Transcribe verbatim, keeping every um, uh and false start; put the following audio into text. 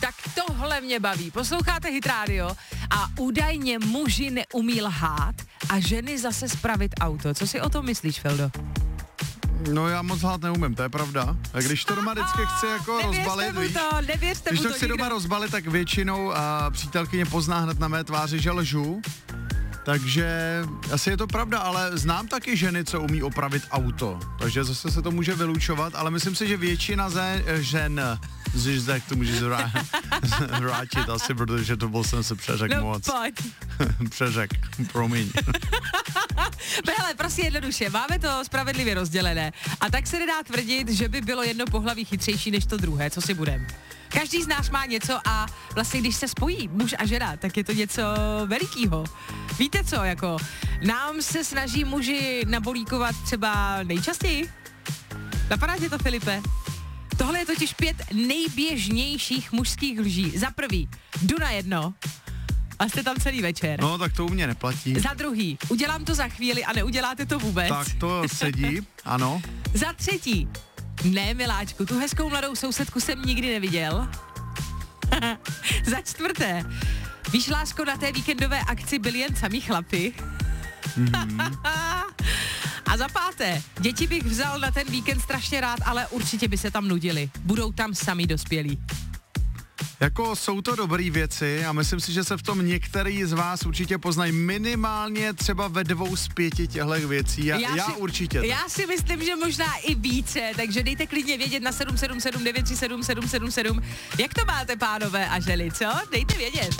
tak tohle mě baví. Posloucháte Hit Radio a údajně muži neumí lhát a ženy zase spravit auto. Co si o tom myslíš, Feldo? No já moc lhát neumím, to je pravda. A když to doma vždycky chci jako rozbalit, víš, to, nevěřte když mu to to chci nikdo. doma rozbalit, tak většinou a přítelkyně pozná hned na mé tváři, že lžu. Takže asi je to pravda, ale znám taky ženy, co umí opravit auto. Takže zase se to může vylučovat, ale myslím si, že většina ze, žen, že tak to můžeš vrátit asi, protože to byl jsem se přeřek no, moc. Pojď. Přeřek, promiň. Hele, prostě jednoduše, máme to spravedlivě rozdělené a tak se nedá tvrdit, že by bylo jedno pohlaví chytřejší než to druhé, co si budem. Každý z nás má něco a vlastně když se spojí muž a žena, tak je to něco velikýho. Víte co, jako nám se snaží muži nabolíkovat třeba nejčastěji? Napadá tě to, Filipe? Tohle je totiž pět nejběžnějších mužských lží. Za prvý, jdu na jedno a jste tam celý večer. No, tak to u mě neplatí. Za druhý, udělám to za chvíli a neuděláte to vůbec. Tak to sedí, ano. Za třetí, ne, miláčku, tu hezkou mladou sousedku jsem nikdy neviděl. Za čtvrté, víš, lásko, na té víkendové akci byli jen samý chlapi. Mm-hmm. A za páté, děti bych vzal na ten víkend strašně rád, ale určitě by se tam nudili. Budou tam sami dospělí. Jako jsou to dobré věci a myslím si, že se v tom některý z vás určitě poznají minimálně třeba ve dvou z pěti těchto věcí. Já, já, já si, určitě. Já si myslím, že možná i více, takže dejte klidně vědět na sedm sedm sedm devět tři sedm sedm sedm sedm sedm. Jak to máte, pánové a ženy, co? Dejte vědět.